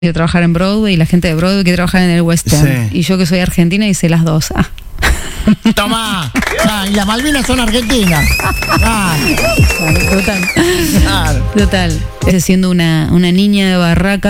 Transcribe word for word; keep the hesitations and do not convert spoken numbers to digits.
quiere trabajar en Broadway y la gente de Broadway quiere trabajar en el West End. Sí. Y yo que soy argentina hice las dos. Ah. Tomá. Ah, y las Malvinas son argentinas. Ah. Total. Total. Siendo una, una niña de barraca.